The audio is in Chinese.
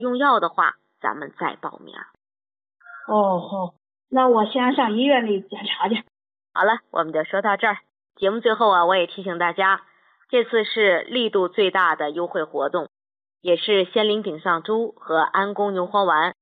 用药的话，咱们再报名。 哦，好，那我先上医院里检查去。 好了，我们就说到这儿。节目最后啊，我也提醒大家，这次是力度最大的优惠活动，也是仙灵顶上珠和安宫牛黄丸